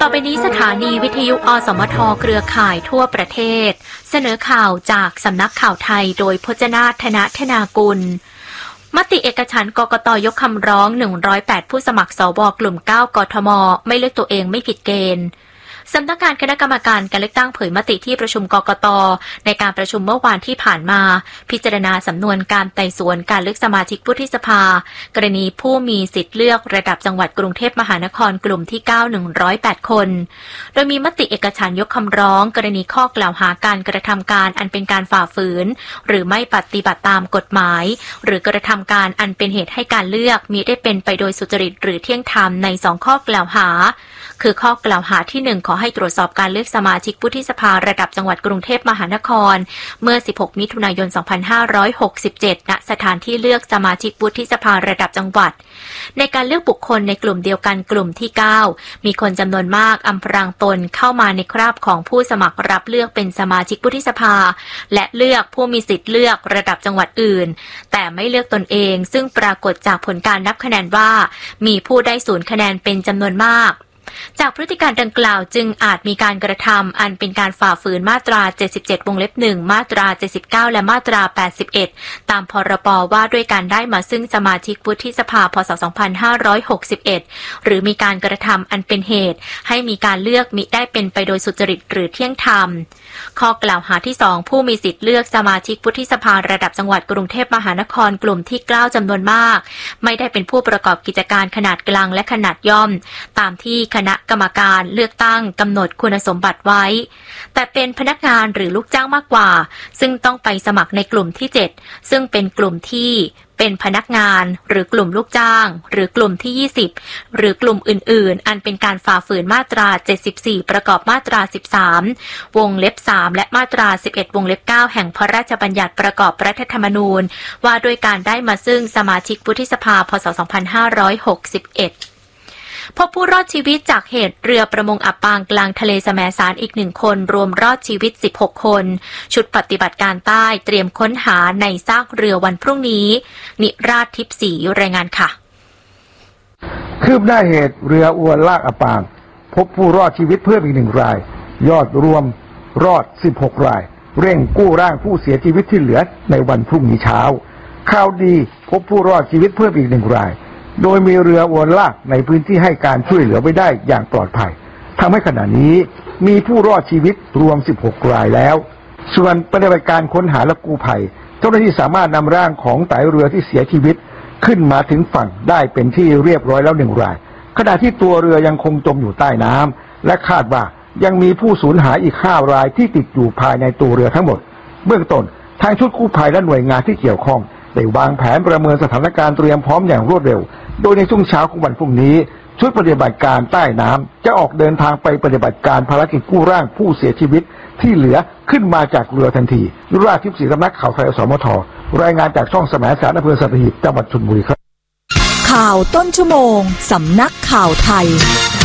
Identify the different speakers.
Speaker 1: ไปนี้สถานีวิทยุอสมทเครือข่ายทั่วประเทศเสนอข่าวจากสำนักข่าวไทยโดยพจนาถ ธนากุลมติเอกฉันท์กกต.ยกคำร้อง108ผู้สมัครสวกลุ่ม9กทม.ไม่เลือกตัวเองไม่ผิดเกณฑ์สำนักงานคณะกรรมการการเลือกตั้งเผยมติที่ประชุมกกต.ในการประชุมเมื่อวานที่ผ่านมาพิจารณาสำนวนการไต่สวนการเลือกสมาชิกวุฒิสภากรณีผู้มีสิทธิ์เลือกระดับจังหวัดกรุงเทพมหานครกลุ่มที่9 108 คนโดยมีมติเอกฉันท์ยกคำร้องกรณีข้อกล่าวหาการกระทำการอันเป็นการฝ่าฝืนหรือไม่ปฏิบัติตามกฎหมายหรือกระทำการอันเป็นเหตุให้การเลือกมิได้เป็นไปโดยสุจริตหรือเที่ยงธรรมใน2ข้อกล่าวหาคือข้อกล่าวหาที่1ขอให้ตรวจสอบการเลือกสมาชิกวุฒิสภาระดับจังหวัดกรุงเทพมหานครเมื่อ16มิถุนายน2567ณสถานที่เลือกสมาชิกวุฒิสภาระดับจังหวัดในการเลือกบุคคลในกลุ่มเดียวกันกลุ่มที่9มีคนจำนวนมากอำพรางตนเข้ามาในคราบของผู้สมัครรับเลือกเป็นสมาชิกวุฒิสภาและเลือกผู้มีสิทธิ์เลือกระดับจังหวัดอื่นแต่ไม่เลือกตนเองซึ่งปรากฏจากผลการนับคะแนนว่ามีผู้ได้0คะแนนเป็นจำนวนมากจากพฤติการดังกล่าวจึงอาจมีการกระทำอันเป็นการฝ่าฝืนมาตรา77วงเล็บ1มาตรา79และมาตรา81ตามพรบว่าด้วยการได้มาซึ่งสมาชิกวุฒิสภาพศ2561หรือมีการกระทำอันเป็นเหตุให้มีการเลือกมิได้เป็นไปโดยสุจริตหรือเที่ยงธรรมข้อกล่าวหาที่2ผู้มีสิทธิ์เลือกสมาชิกวุฒิสภาระดับจังหวัดกรุงเทพมหานครกลุ่มที่9จำนวนมากไม่ได้เป็นผู้ประกอบกิจการขนาดกลางและขนาดย่อมตามที่คณะกรรมการเลือกตั้งกำหนดคุณสมบัติไว้แต่เป็นพนักงานหรือลูกจ้างมากกว่าซึ่งต้องไปสมัครในกลุ่มที่7ซึ่งเป็นกลุ่มที่เป็นพนักงานหรือกลุ่มลูกจ้างหรือกลุ่มที่20หรือกลุ่มอื่นๆอันเป็นการฝ่าฝืนมาตรา74ประกอบมาตรา13วงเล็บ3และมาตรา11วงเล็บ9แห่งพระราชบัญญัติประกอบรัฐธรรมนูญว่าด้วยการได้มาซึ่งสมาชิกวุฒิสภาพศ2561พบผู้รอดชีวิตจากเหตุเรือประมงอับปางกลางทะเลแสมสารอีก1คนรวมรอดชีวิต16คนชุดปฏิบัติการใต้เตรียมค้นหาในซากเรือวันพรุ่งนี้นิราศทิพย์ศรีรายงานค่ะ
Speaker 2: คืบหน้าเหตุเรืออวนลากอับปางพบผู้รอดชีวิตเพิ่มอีก1รายยอดรวมรอด16รายเร่งกู้ร่างผู้เสียชีวิตที่เหลือในวันพรุ่งนี้เช้าข่าวดีพบผู้รอดชีวิตเพิ่มอีก1รายโดยมีเรืออวนลากในพื้นที่ให้การช่วยเหลือไว้ได้อย่างปลอดภัยทำให้ขณะนี้มีผู้รอดชีวิตรวม16รายแล้วส่วนปฏิบัติการค้นหาและกู้ภัยเจ้าหน้าที่สามารถนำร่างของไต่เรือที่เสียชีวิตขึ้นมาถึงฝั่งได้เป็นที่เรียบร้อยแล้ว1รายขณะที่ตัวเรือยังคงจมอยู่ใต้น้ำและคาดว่ายังมีผู้สูญหายอีก5รายที่ติดอยู่ภายในตัวเรือทั้งหมดเบื้องต้นทางชุดกู้ภัยและหน่วยงานที่เกี่ยวข้องได้วางแผนประเมินสถานการณ์เตรียมพร้อมอย่างรวดเร็วโดยในช่วงเช้าของวันพรุ่งนี้ชุดปฏิบัติการใต้น้ำจะออกเดินทางไปปฏิบัติการภารกิจกู้ร่างผู้เสียชีวิตที่เหลือขึ้นมาจากเรือทันทีราชทิพย์ศรีสำนักข่าวไทยอสมทรายงานจากช่องแสมสารอำเภอสัตหีบจังหวัดชลบุรีครับ
Speaker 3: ข่าวต้นชั่วโมงสำนักข่าวไทย